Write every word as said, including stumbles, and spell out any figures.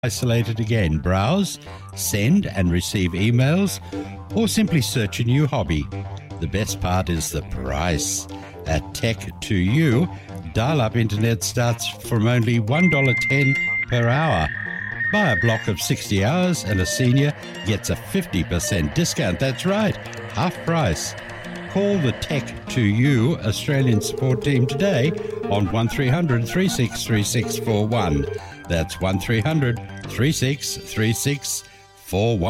isolated again. Browse, send and receive emails, or simply search a new hobby. The best part is the price. At Tech to You, dial-up internet starts from only one dollar ten per hour. Buy a block of sixty hours and a senior gets a fifty percent discount. That's right, half price. Call the Tech to You Australian support team today on one three hundred, three six three six four one. That's one three hundred, three six three six four one.